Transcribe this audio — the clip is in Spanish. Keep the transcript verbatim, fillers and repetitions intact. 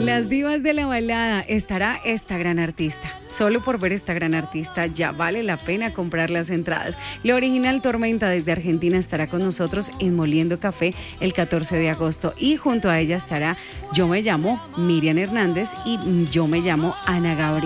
Las divas de la balada, estará esta gran artista. Solo por ver esta gran artista ya vale la pena comprar las entradas. La original Tormenta desde Argentina estará con nosotros en Moliendo Café el catorce de agosto y junto a ella estará Yo me llamo Miriam Hernández y Yo me llamo Ana Gabriel.